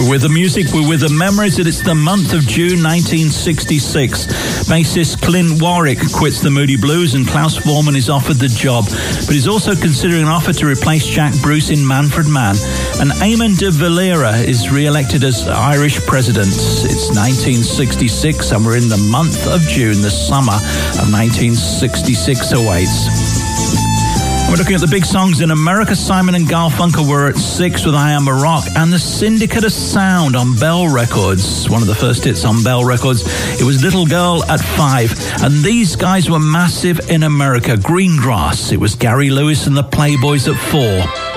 We're with the music, we're with the memories, and it's the month of June 1966. Bassist Clint Warwick quits the Moody Blues and Klaus Voormann is offered the job, but he's also considering an offer to replace Jack Bruce in Manfred Mann, and Eamon de Valera is re-elected as Irish president. It's 1966 and we're in the month of June. The summer of 1966 awaits. We're looking at the big songs in America. Simon and Garfunkel were at 6 with I Am a Rock, and the Syndicate of Sound on Bell Records, one of the first hits on Bell Records. It was Little Girl at 5, and these guys were massive in America. Greengrass, it was Gary Lewis and the Playboys at 4.